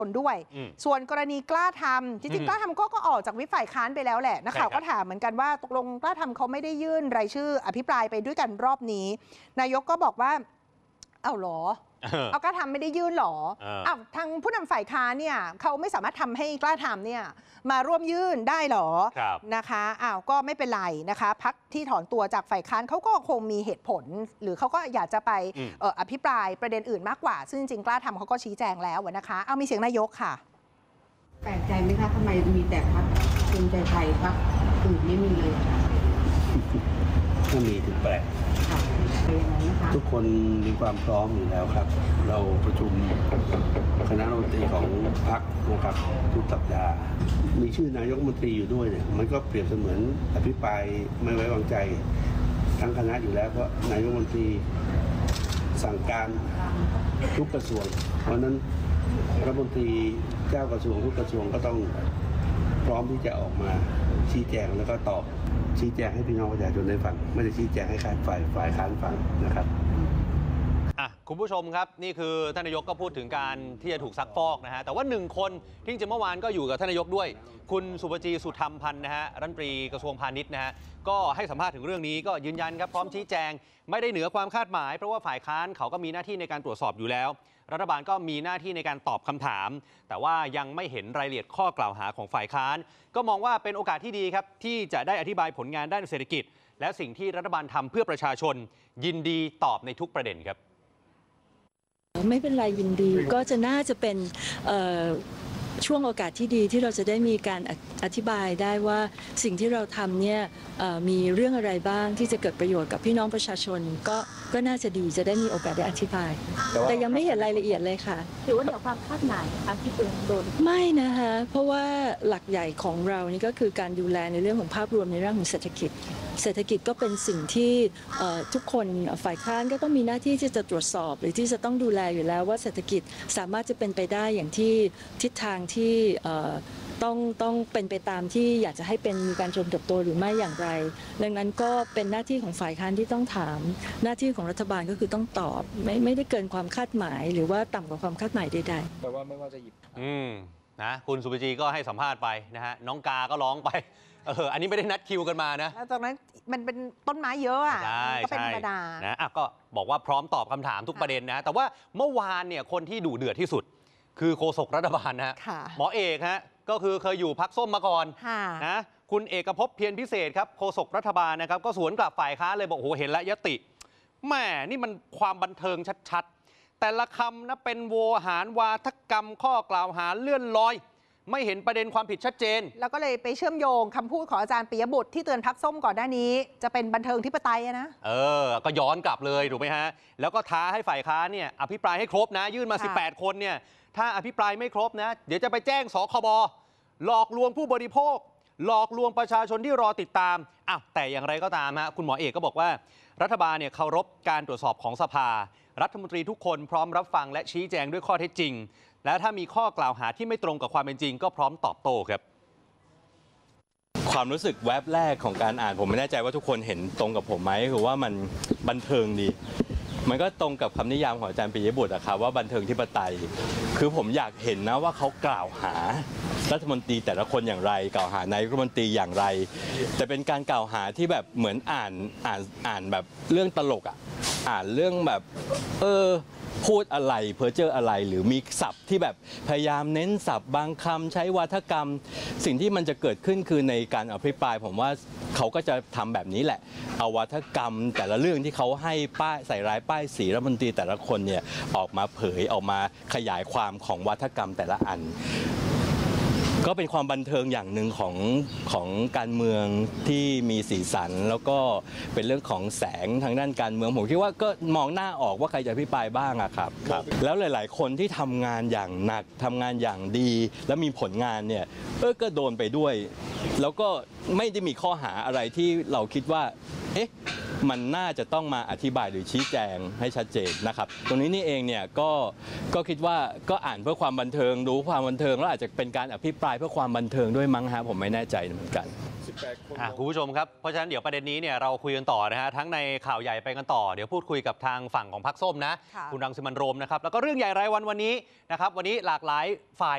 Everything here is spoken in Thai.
ด้วยส่วนกรณีกล้าทำจริงๆกล้าทำก็ออกจากวิปฝ่ายค้านไปแล้วแหละนักข่าวก็ถามเหมือนกันว่าตกลงกล้าทำเขาไม่ได้ยื่นรายชื่ออภิปรายไปด้วยกันรอบนี้นายกก็บอกว่าเอาหรอเอากล้าทำไม่ได้ยื่นหรอเอาทางผู้นำฝ่ายค้านเนี่ยเขาไม่สามารถทำให้กล้าทำเนี่ยมาร่วมยื่นได้หรอนะคะก็ไม่เป็นไรนะคะพรรคที่ถอนตัวจากฝ่ายค้านเขาก็คงมีเหตุผลหรือเขาก็อยากจะไปอภิปรายประเด็นอื่นมากกว่าซึ่งจริงๆกล้าทำเขาก็ชี้แจงแล้วนะคะเอามีเสียงนายกค่ะแปลกใจไหมคะทำไมมีแต่พรรคภูมิใจไทยพรรคอื่นไม่มีเลยก็มีถึงแปลกทุกคนมีความพร้อมอยู่แล้วครับเราประชุมคณะรัฐมนตรีของพรรคนะครับทุกสัปดาห์มีชื่อนายกรัฐมนตรีอยู่ด้วยเนี่ยมันก็เปรียบเสมือนอภิปรายไม่ไว้วางใจทั้งคณะอยู่แล้วเพราะนายกรัฐมนตรีสั่งการทุกกระทรวงเพราะนั้นรัฐมนตรีเจ้ากระทรวงทุกกระทรวงก็ต้องพร้อมที่จะออกมาชี้แจงแล้วก็ตอบชี้แจงให้พี่น้องประชาชนได้ฟังไม่ได้ชี้แจงให้ฝ่ายค้านฟังนะครับคุณผู้ชมครับนี่คือท่านนายกก็พูดถึงการที่จะถูกซักฟอกนะฮะแต่ว่า1คนที่จะเมื่อวานก็อยู่กับท่านนายกด้วยคุณสุปจีสุธรรมพันธ์นะฮะรัฐมนตรีกระทรวงพาณิชย์นะฮะก็ให้สัมภาษณ์ถึงเรื่องนี้ก็ยืนยันครับพร้อมชี้แจงไม่ได้เหนือความคาดหมายเพราะว่าฝ่ายค้านเขาก็มีหน้าที่ในการตรวจสอบอยู่แล้วรัฐบาลก็มีหน้าที่ในการตอบคำถามแต่ว่ายังไม่เห็นรายละเอียดข้อกล่าวหาของฝ่ายค้านก็มองว่าเป็นโอกาสที่ดีครับที่จะได้อธิบายผลงานด้านเศรษฐกิจและสิ่งที่รัฐบาลทำเพื่อประชาชนยินดีตอบในทุกประเด็นครับไม่เป็นไรยินดีก็จะน่าจะเป็นช่วงโอกาสที่ดีที่เราจะได้มีการอธิบายได้ว่าสิ่งที่เราทำเนี่ยมีเรื่องอะไรบ้างที่จะเกิดประโยชน์กับพี่น้องประชาชนก็น่าจะดีจะได้มีโอกาสได้อธิบายแต่ยังไม่เห็นรายละเอียดเลยค่ะถือว่าเหนือความคาดหมายคะที่โดนไม่นะคะเพราะว่าหลักใหญ่ของเรานี่ก็คือการดูแลในเรื่องของภาพรวมในเรื่องของเศรษฐกิจก็เป็นสิ่งที่ทุกคนฝ่ายค้านก็ต้องมีหน้าที่ที่จะตรวจสอบหรือที่จะต้องดูแลอยู่แล้วว่าเศรษฐกิจสามารถจะเป็นไปได้อย่างที่ทิศทางที่ต้องเป็นไปตามที่อยากจะให้เป็นมีการเจริญเติบโตหรือไม่อย่างไรดังนั้นก็เป็นหน้าที่ของฝ่ายค้านที่ต้องถามหน้าที่ของรัฐบาลก็คือต้องตอบไม่ได้เกินความคาดหมายหรือว่าต่ำกว่าความคาดหมายใดๆแปลว่าไม่ว่าจะหยิบนะคุณสุปจีก็ให้สัมภาษณ์ไปนะฮะน้องกาก็ร้องไปอันนี้ไม่ได้นัดคิวกันมานะแล้วตรงนั้นมันเป็นต้นไม้เยอะก็เป็นธรรมดานะก็บอกว่าพร้อมตอบคำถามทุกประเด็นนะแต่ว่าเมื่อวานเนี่ยคนที่ดุเดือดที่สุดคือโฆษกรัฐบาลนะหมอเอกฮะก็คือเคยอยู่พรรคส้มมาก่อนนะคุณเอกภพเพียรพิเศษครับโฆษกรัฐบาลนะครับก็สวนกลับฝ่ายค้านเลยบอกโอ้โหเห็นแล้วยติแม่นี่มันความบันเทิงชัดๆแต่ละคำนะเป็นโวหารวาทกรรมข้อกล่าวหาเลื่อนลอยไม่เห็นประเด็นความผิดชัดเจนแล้วก็เลยไปเชื่อมโยงคำพูดของอาจารย์ปิยบุตรที่เตือนพรรคส้มก่อนหน้านี้จะเป็นบันเทิงธิปไตยนะก็ย้อนกลับเลยถูกไหมฮะแล้วก็ท้าให้ฝ่ายค้านเนี่ยอภิปรายให้ครบนะยื่นมา18คนเนี่ยถ้าอภิปรายไม่ครบนะเดี๋ยวจะไปแจ้งสคบหลอกลวงผู้บริโภคหลอกลวงประชาชนที่รอติดตามแต่อย่างไรก็ตามฮะคุณหมอเอกก็บอกว่ารัฐบาลเนี่ยเคารพการตรวจสอบของสภารัฐมนตรีทุกคนพร้อมรับฟังและชี้แจงด้วยข้อเท็จจริงและถ้ามีข้อกล่าวหาที่ไม่ตรงกับความเป็นจริงก็พร้อมตอบโต้ครับความรู้สึกแวบแรกของการอ่านผมไม่แน่ใจว่าทุกคนเห็นตรงกับผมไหมคือว่ามันบันเทิงดีมันก็ตรงกับคำนิยามของอาจารย์ปิยบุตรอะครับว่าบันเทิงธิปไตยคือผมอยากเห็นนะว่าเขากล่าวหารัฐมนตรีแต่ละคนอย่างไรกล่าวหานายรัฐมนตรีอย่างไรแต่เป็นการกล่าวหาที่แบบเหมือนอ่านแบบเรื่องตลกอะอ่านเรื่องแบบพูดอะไรเพ้อเจ้ออะไรหรือมีศัพท์ที่แบบพยายามเน้นศัพท์บางคำใช้วาทกรรมสิ่งที่มันจะเกิดขึ้นคือในการอภิปรายผมว่าเขาก็จะทำแบบนี้แหละเอาวาทกรรมแต่ละเรื่องที่เขาให้ป้ายใส่ร้ายป้ายสีรัฐมนตรีแต่ละคนเนี่ยออกมาเผยออกมาขยายความของวาทกรรมแต่ละอันก็เป็นความบันเทิงอย่างหนึ่งของการเมืองที่มีสีสันแล้วก็เป็นเรื่องของแสงทางด้านการเมืองผมคิดว่าก็มองหน้าออกว่าใครจะอภิปรายบ้างอะครับแล้วหลายๆคนที่ทำงานอย่างหนักทำงานอย่างดีแล้วมีผลงานเนี่ยก็โดนไปด้วยแล้วก็ไม่ได้มีข้อหาอะไรที่เราคิดว่ามันน่าจะต้องมาอธิบายหรือชี้แจงให้ชัดเจนนะครับตรงนี้นี่เองเนี่ยก็คิดว่าก็อ่านเพื่อความบันเทิงรู้ความบันเทิงแล้วอาจจะเป็นการอภิปรายเพื่อความบันเทิงด้วยมั้งฮะผมไม่แน่ใจเหมือนกันคุณผู้ชมครับเพราะฉะนั้นเดี๋ยวประเด็นนี้เนี่ยเราคุยกันต่อนะฮะทั้งในข่าวใหญ่ไปกันต่อเดี๋ยวพูดคุยกับทางฝั่งของพรรคส้มนะคุณรังสิมันต์โรมนะครับแล้วก็เรื่องใหญ่รายวันนี้นะครับวันนี้หลากหลายฝ่าย